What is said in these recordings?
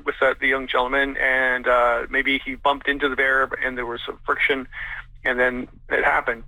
with the young gentleman, and maybe he bumped into the bear and there was some friction, and then it happened.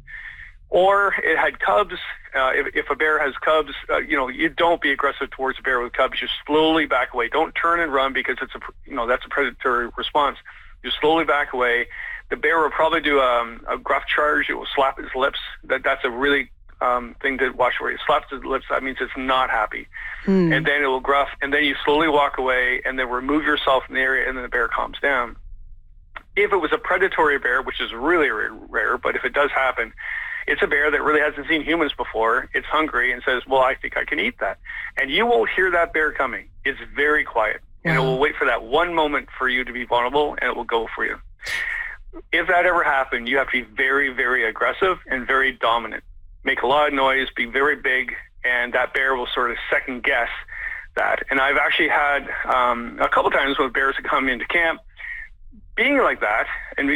Or it had cubs. If a bear has cubs, you don't be aggressive towards a bear with cubs. You slowly back away. Don't turn and run because that's a predatory response. You slowly back away. The bear will probably do a gruff charge. It will slap its lips. That's a really thing to watch where it slaps its lips. That means it's not happy. And then it will gruff, and then you slowly walk away and then remove yourself from the area, and then the bear calms down. If it was a predatory bear, which is really rare, but if it does happen, it's a bear that really hasn't seen humans before. It's hungry and says, well, I think I can eat that. And you won't hear that bear coming. It's very quiet. And it will wait for that one moment for you to be vulnerable, and it will go for you. If that ever happened, you have to be very, very aggressive and very dominant. Make a lot of noise, be very big, and that bear will sort of second guess that. And I've actually had a couple times when bears have come into camp, being like that, and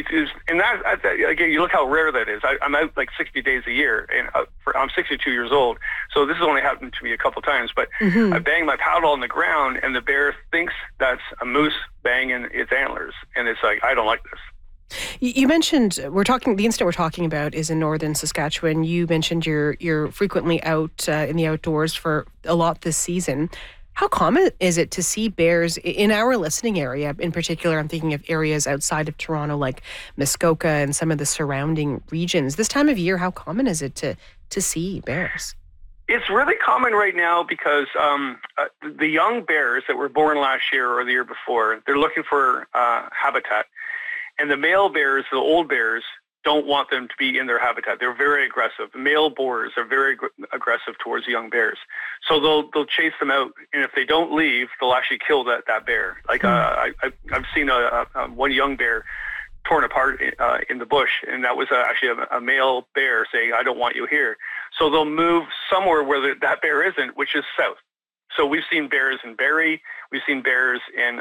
again, you look how rare that is. I'm out like 60 days a year, and I'm 62 years old, so this has only happened to me a couple times. But I bang my paddle on the ground, and the bear thinks that's a moose banging its antlers, and it's like, I don't like this. You mentioned the incident we're talking about is in northern Saskatchewan. You mentioned you're frequently out in the outdoors for a lot this season. How common is it to see bears in our listening area? In particular, I'm thinking of areas outside of Toronto like Muskoka and some of the surrounding regions. This time of year, how common is it to see bears? It's really common right now because the young bears that were born last year or the year before, they're looking for habitat. And the male bears, the old bears, don't want them to be in their habitat. They're very aggressive. The male boars are very aggressive towards young bears. So they'll chase them out, and if they don't leave, they'll actually kill that bear. Like I've seen one young bear torn apart in the bush, and that was actually a male bear saying, I don't want you here. So they'll move somewhere where that bear isn't, which is south. So we've seen bears in Barrie, we've seen bears in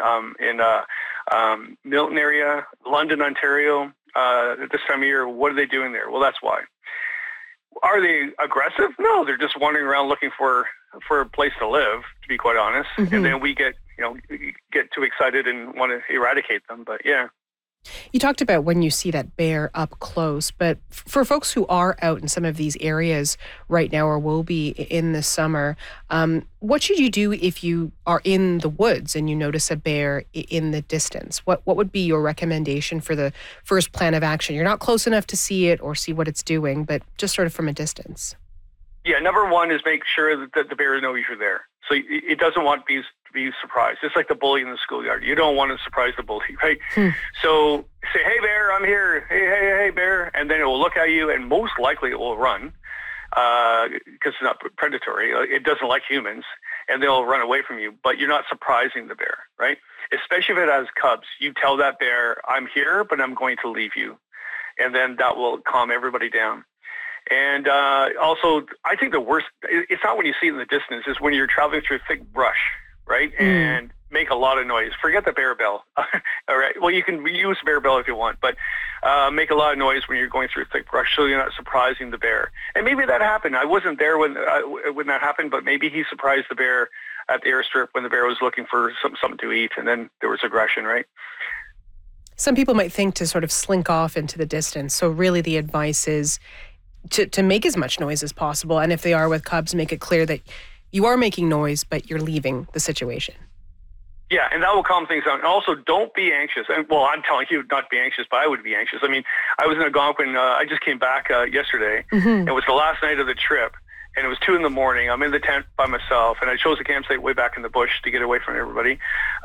Milton area, London, Ontario. At this time of year, what are they doing there? Well, that's why. Are they aggressive? No, they're just wandering around looking for a place to live, to be quite honest. And then we get too excited and want to eradicate them. But yeah. You talked about when you see that bear up close, but for folks who are out in some of these areas right now or will be in the summer, what should you do if you are in the woods and you notice a bear in the distance? What would be your recommendation for the first plan of action? You're not close enough to see it or see what it's doing, but just sort of from a distance. Yeah, number one is make sure that the bear knows you're there. So it doesn't want to be surprised. It's like the bully in the schoolyard. You don't want to surprise the bully, right? So say, hey, bear, I'm here. Hey, bear. And then it will look at you, and most likely it will run because it's not predatory. It doesn't like humans, and they'll run away from you. But you're not surprising the bear, right? Especially if it has cubs. You tell that bear, I'm here, but I'm going to leave you. And then that will calm everybody down. And also, I think the worst, it's not when you see it in the distance, it's when you're traveling through thick brush, right? And make a lot of noise. Forget the bear bell. All right. Well, you can use bear bell if you want, but make a lot of noise when you're going through thick brush so you're not surprising the bear. And maybe that happened. I wasn't there when that happened, but maybe he surprised the bear at the airstrip when the bear was looking for something to eat, and then there was aggression, right? Some people might think to sort of slink off into the distance. So really the advice is to make as much noise as possible. And if they are with cubs, make it clear that you are making noise, but you're leaving the situation. Yeah, and that will calm things down. And also, don't be anxious. And, well, I'm telling you not to be anxious, but I would be anxious. I mean, I was in Algonquin. I just came back yesterday. It was the last night of the trip, and it was 2 a.m. I'm in the tent by myself, and I chose a campsite way back in the bush to get away from everybody.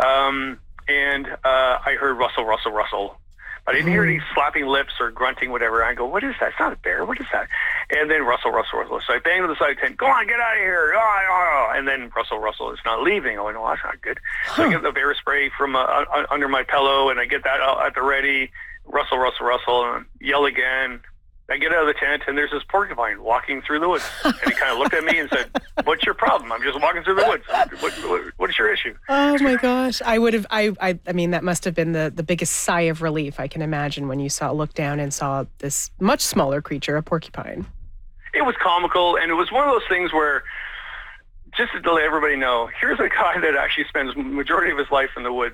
And I heard rustle, rustle, rustle. I didn't hear any slapping lips or grunting, whatever. I go, what is that? It's not a bear. What is that? And then rustle, rustle, rustle. So I banged on the side of the tent. Go on, get out of here. And then rustle, rustle. It's not leaving. Oh, no, that's not good. So I get the bear spray from under my pillow, and I get that at the ready. Rustle, rustle, rustle, and yell again. I get out of the tent, and there's this porcupine walking through the woods. And he kind of looked at me and said, what's your problem? I'm just walking through the woods. What's your issue? Oh, my gosh. I mean, that must have been the biggest sigh of relief I can imagine when you looked down and saw this much smaller creature, a porcupine. It was comical, and it was one of those things where, just to let everybody know, here's a guy that actually spends the majority of his life in the woods.